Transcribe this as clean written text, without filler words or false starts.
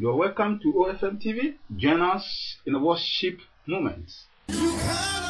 You're welcome to OFM TV. Join us in a worship moment.